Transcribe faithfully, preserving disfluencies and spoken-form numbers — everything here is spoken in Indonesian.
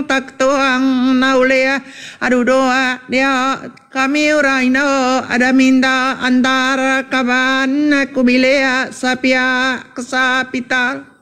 taktoang naulea adudoa dia kami uraino adaminda antara kaban kubilea sapia kesapital